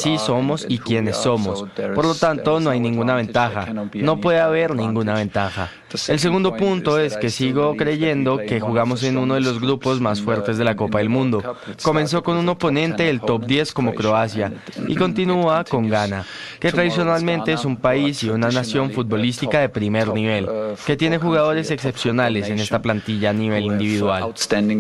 sí somos y quiénes somos. Por lo tanto, no hay ninguna ventaja. No puede haber ninguna ventaja. El segundo punto es que sigo creyendo que jugamos en uno de los grupos más fuertes de la Copa del Mundo. Comenzó con un oponente del top 10 como Croacia y continúa con Ghana, que tradicionalmente es un país y una nación futbolística de primer nivel, que tiene jugadores excepcionales en esta plantilla a nivel individual.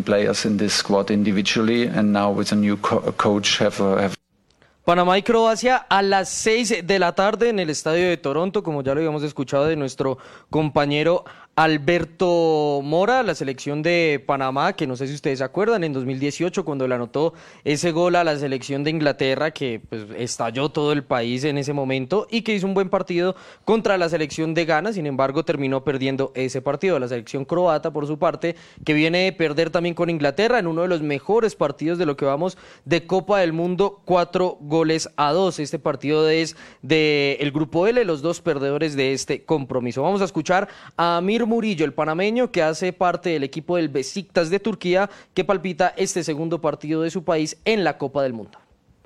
Panamá y Croacia a las 6 de la tarde en el estadio de Toronto, como ya lo habíamos escuchado de nuestro compañero Alberto Mora, la selección de Panamá, que no sé si ustedes se acuerdan, en 2018 cuando le anotó ese gol a la selección de Inglaterra, que pues estalló todo el país en ese momento y que hizo un buen partido contra la selección de Ghana, sin embargo terminó perdiendo ese partido. La selección croata, por su parte, que viene de perder también con Inglaterra en uno de los mejores partidos de lo que vamos de Copa del Mundo, 4-2. Este partido es del Grupo L, los dos perdedores de este compromiso. Vamos a escuchar a Amir Murillo, el panameño que hace parte del equipo del Besiktas de Turquía, que palpita este segundo partido de su país en la Copa del Mundo.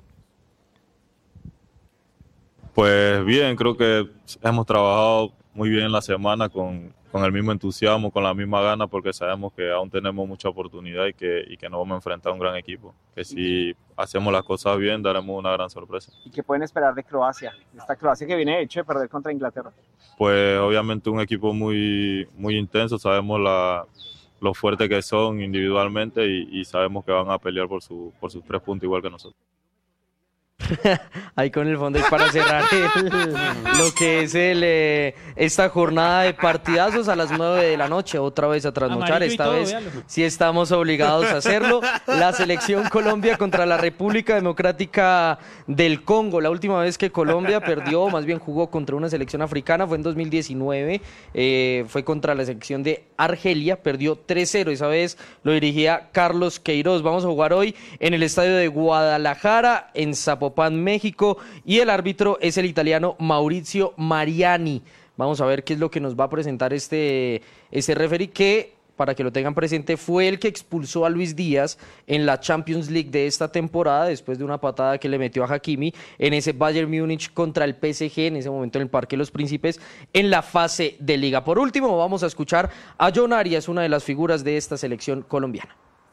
Pues bien, creo que hemos trabajado muy bien la semana con el mismo entusiasmo, con la misma gana, porque sabemos que aún tenemos mucha oportunidad y que nos vamos a enfrentar a un gran equipo. Que si hacemos las cosas bien, daremos una gran sorpresa. ¿Y qué pueden esperar de Croacia? Esta Croacia que viene de hecho de perder contra Inglaterra. Pues obviamente un equipo muy intenso, sabemos lo fuerte que son individualmente y sabemos que van a pelear por sus 3 puntos igual que nosotros. Ahí con el fondo y para cerrar lo que es esta jornada de partidazos a las 9 de la noche, otra vez a trasnochar, esta vez sí estamos obligados a hacerlo. La selección Colombia contra la República Democrática del Congo. La última vez que Colombia perdió, más bien jugó contra una selección africana, fue en 2019, fue contra la selección de Argelia, perdió 3-0, esa vez lo dirigía Carlos Queiroz. Vamos a jugar hoy en el estadio de Guadalajara, en Zapopan, México, y el árbitro es el italiano Maurizio Mariani. Vamos a ver qué es lo que nos va a presentar este referee, que, para que lo tengan presente, fue el que expulsó a Luis Díaz en la Champions League de esta temporada, después de una patada que le metió a Hakimi en ese Bayern Múnich contra el PSG, en ese momento en el Parque de los Príncipes, en la fase de Liga. Por último, vamos a escuchar a John Arias, una de las figuras de esta selección colombiana.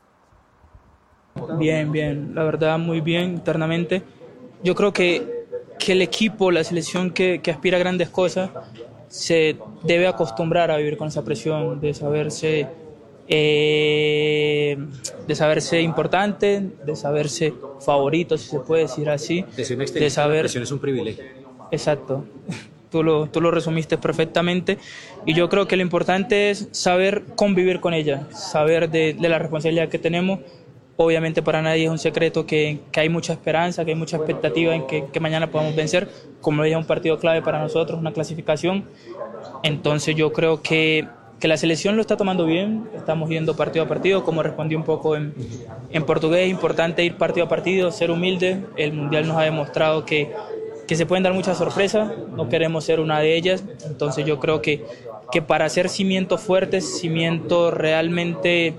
Bien, la verdad muy bien internamente. Yo creo que el equipo, la selección que aspira a grandes cosas, se debe acostumbrar a vivir con esa presión, de saberse importante, de saberse favorito, si se puede decir así. De saber, la presión es un privilegio. Exacto. Tú lo resumiste perfectamente, y yo creo que lo importante es saber convivir con ella, saber de la responsabilidad que tenemos. Obviamente para nadie es un secreto que hay mucha esperanza, que hay mucha expectativa en que mañana podamos vencer. Como es un partido clave para nosotros, una clasificación. Entonces yo creo que la selección lo está tomando bien, estamos yendo partido a partido, como respondí un poco en portugués. Es importante ir partido a partido, ser humilde. El Mundial nos ha demostrado que se pueden dar muchas sorpresas, no queremos ser una de ellas. Entonces yo creo que para hacer cimientos fuertes, cimientos realmente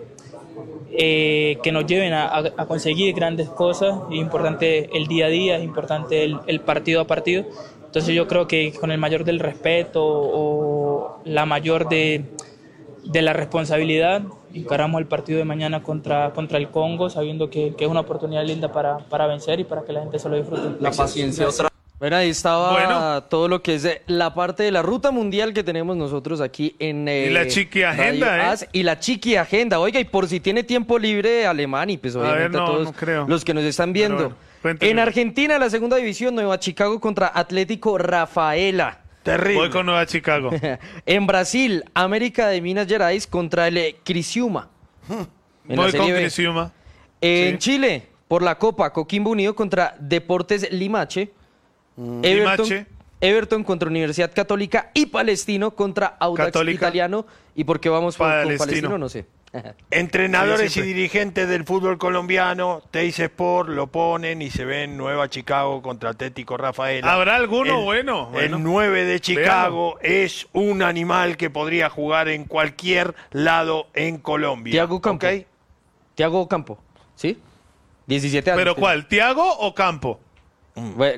que nos lleven a conseguir grandes cosas, es importante el día a día, es importante el partido a partido. Entonces yo creo que con el mayor del respeto o la mayor de la responsabilidad, encaramos el partido de mañana contra el Congo, sabiendo que es una oportunidad linda para vencer y para que la gente se lo disfrute. La paciencia otra. Bueno, ahí estaba todo lo que es la parte de la ruta mundial que tenemos nosotros aquí en y la Chiqui Agenda, y la Chiqui Agenda. Oiga, y por si tiene tiempo libre Alemán, y pues obviamente a todos los que nos están viendo. Bueno, en Argentina, la segunda división, Nueva Chicago contra Atlético Rafaela. Terrible. Voy con Nueva Chicago. En Brasil, América de Minas Gerais contra el Criciúma. Voy con Criciúma. En Chile, por la Copa, Coquimbo Unido contra Deportes Limache. Everton contra Universidad Católica, y Palestino contra Audax Italiano. ¿Y por qué vamos con Palestino? No sé. Entrenadores y dirigentes del fútbol colombiano, Teis Sport lo ponen y se ven Nueva Chicago contra Atlético Rafaela. ¿Habrá alguno bueno? El 9 de Chicago es un animal que podría jugar en cualquier lado en Colombia. Thiago Campo. ¿Okay? Thiago Campo, ¿sí? 17 años. ¿Pero cuál? ¿Thiago o Campo? Bueno,